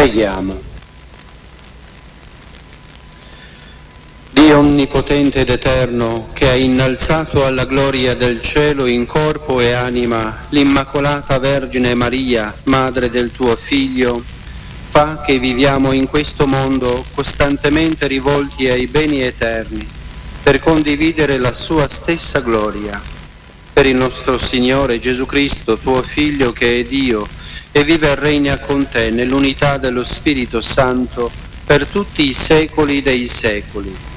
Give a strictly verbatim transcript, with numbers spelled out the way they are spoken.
Preghiamo. Dio onnipotente ed eterno, che hai innalzato alla gloria del cielo in corpo e anima l'Immacolata Vergine Maria, madre del tuo Figlio, fa che viviamo in questo mondo costantemente rivolti ai beni eterni, per condividere la sua stessa gloria. Per il nostro Signore Gesù Cristo, tuo Figlio, che è Dio, e vive e regna con te nell'unità dello Spirito Santo per tutti i secoli dei secoli.